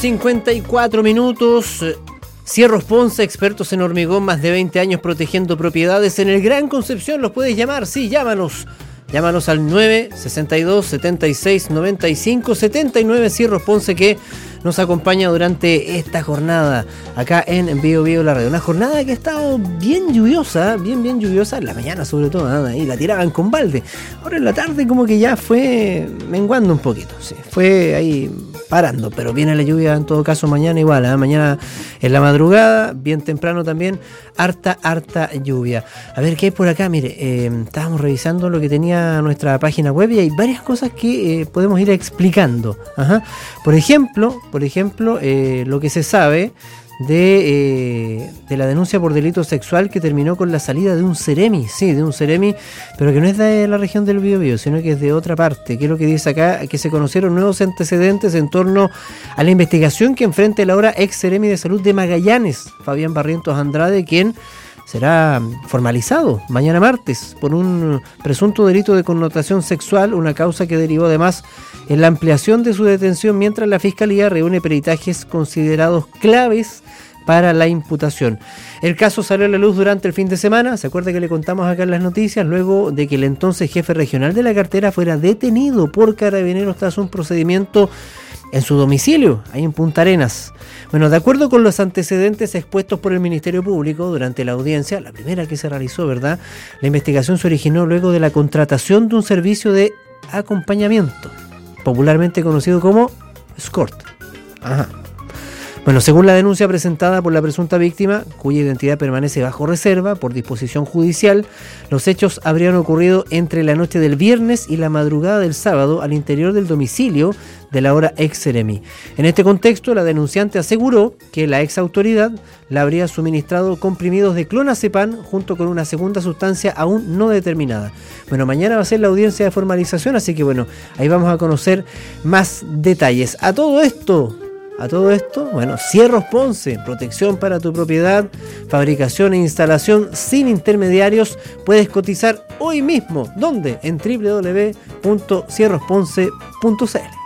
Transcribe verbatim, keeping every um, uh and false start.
cincuenta y cuatro minutos. Cierros Ponce, expertos en hormigón, más de veinte años protegiendo propiedades en el Gran Concepción. Los puedes llamar, sí, llámanos. Llámanos al nueve sesenta y dos, setenta y seis, noventa y cinco, setenta y nueve. Cierros Ponce, que nos acompaña durante esta jornada acá en Bio Bio La Radio. Una jornada que ha estado bien lluviosa, bien, bien lluviosa, en la mañana sobre todo, ¿no? Ahí la tiraban con balde. Ahora en la tarde como que ya fue menguando un poquito, sí, fue ahí parando, pero viene la lluvia en todo caso mañana igual, ¿eh? Mañana en la madrugada, bien temprano también, harta, harta lluvia. A ver qué hay por acá, mire, eh, estábamos revisando lo que tenía nuestra página web y hay varias cosas que eh, podemos ir explicando. Ajá. Por ejemplo, por ejemplo, eh, lo que se sabe de, eh, de la denuncia por delito sexual que terminó con la salida de un Ceremi, sí, de un Ceremi, pero que no es de la región del Biobío, sino que es de otra parte. ¿Qué es lo que dice acá? Que se conocieron nuevos antecedentes en torno a la investigación que enfrenta el ahora ex Ceremi de Salud de Magallanes, Fabián Barrientos Andrade, quien será formalizado mañana martes por un presunto delito de connotación sexual, una causa que derivó además en la ampliación de su detención mientras la Fiscalía reúne peritajes considerados claves para la imputación. El caso salió a la luz durante el fin de semana, ¿se acuerda que le contamos acá en las noticias? Luego de que el entonces jefe regional de la cartera fuera detenido por Carabineros tras un procedimiento en su domicilio, ahí en Punta Arenas. Bueno, de acuerdo con los antecedentes expuestos por el Ministerio Público durante la audiencia, la primera que se realizó, ¿verdad? La investigación se originó luego de la contratación de un servicio de acompañamiento, popularmente conocido como escort. Ajá. Bueno, según la denuncia presentada por la presunta víctima, cuya identidad permanece bajo reserva por disposición judicial, los hechos habrían ocurrido entre la noche del viernes y la madrugada del sábado al interior del domicilio de la ahora ex Ceremi. En este contexto, la denunciante aseguró que la ex autoridad le habría suministrado comprimidos de clonazepam junto con una segunda sustancia aún no determinada. Bueno, mañana va a ser la audiencia de formalización, así que bueno, ahí vamos a conocer más detalles. A todo esto... A todo esto, bueno, Cierros Ponce, protección para tu propiedad, fabricación e instalación sin intermediarios. Puedes cotizar hoy mismo. ¿Dónde? En doble u doble u doble u punto cierros ponce punto c l.